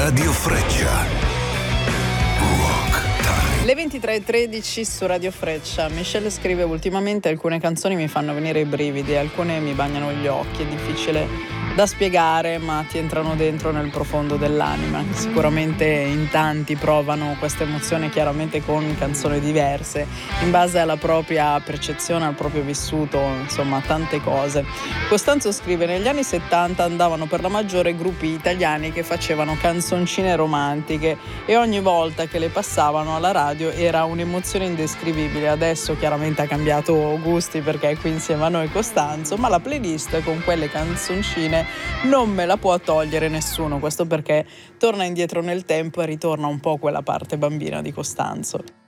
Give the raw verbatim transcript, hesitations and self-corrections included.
Radio Freccia. Rock Time. Le ventitré e tredici su Radio Freccia. Michelle scrive: ultimamente alcune canzoni mi fanno venire i brividi, alcune mi bagnano gli occhi, è difficile da spiegare, ma ti entrano dentro nel profondo dell'anima. Sicuramente in tanti provano questa emozione, chiaramente con canzoni diverse, in base alla propria percezione, al proprio vissuto, insomma tante cose. Costanzo scrive: negli anni settanta andavano per la maggiore gruppi italiani che facevano canzoncine romantiche e ogni volta che le passavano alla radio era un'emozione indescrivibile. Adesso chiaramente ha cambiato gusti perché è qui insieme a noi Costanzo, ma la playlist con quelle canzoncine non me la può togliere nessuno. Questo perché torna indietro nel tempo e ritorna un po' quella parte bambina di Costanzo.